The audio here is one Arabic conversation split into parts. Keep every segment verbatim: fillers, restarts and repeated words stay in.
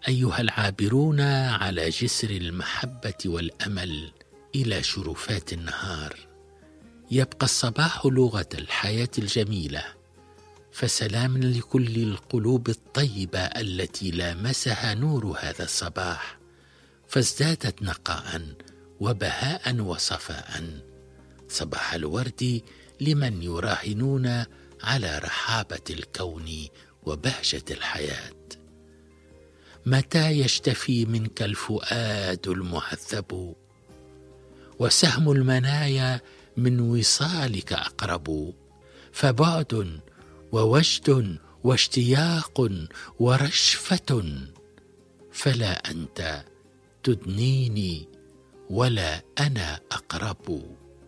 أيها العابرون على جسر المحبة والأمل إلى شرفات النهار، يبقى الصباح لغة الحياة الجميلة، فسلام لكل القلوب الطيبة التي لامسها نور هذا الصباح، فازدادت نقاء وبهاء وصفاء. صباح الورد لمن يراهنون على رحابة الكون وبهجة الحياة. متى يشتفي منك الفؤاد المهذب، وسهم المنايا من وصالك أقرب، فبعد ووجد واشتياق ورشفة، فلا أنت تدنيني ولا أنا أقرب.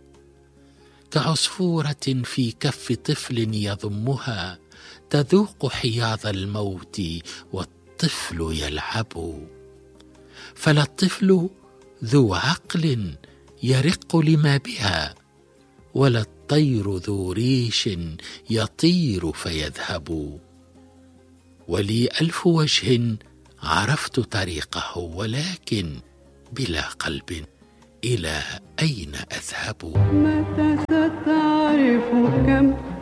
كعصفورة في كف طفل يضمها، تذوق حياض الموت والطفل يلعب، فلا الطفل ذو عقل يرق لما بها، ولا الطير ذو ريش يطير فيذهب. ولي ألف وجه عرفت طريقه، ولكن بلا قلب إلى أين أذهب؟ متى ستعرف كم